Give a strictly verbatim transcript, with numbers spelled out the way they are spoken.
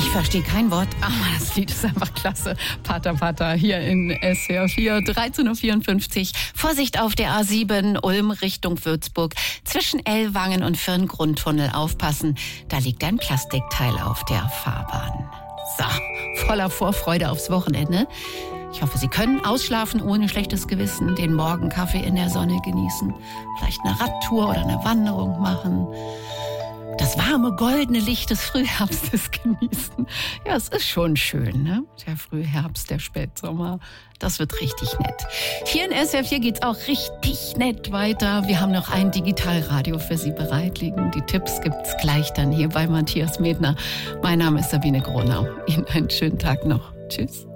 Ich verstehe kein Wort, aber das Lied ist einfach klasse. Pater Pater hier in S W R vier, dreizehn Uhr vierundfünfzig. Vorsicht auf der A sieben, Ulm Richtung Würzburg. Zwischen Ellwangen und Firn-Grundtunnel aufpassen. Da liegt ein Plastikteil auf der Fahrbahn. So, voller Vorfreude aufs Wochenende. Ich hoffe, Sie können ausschlafen ohne schlechtes Gewissen, den Morgenkaffee in der Sonne genießen, vielleicht eine Radtour oder eine Wanderung machen. Das warme, goldene Licht des Frühherbstes genießen. Ja, es ist schon schön, ne? Der Frühherbst, der Spätsommer, das wird richtig nett. Hier in S W R vier geht's auch richtig nett weiter. Wir haben noch ein Digitalradio für Sie bereit liegen. Die Tipps gibt's gleich dann hier bei Matthias Medner. Mein Name ist Sabine Gronau. Ihnen einen schönen Tag noch. Tschüss.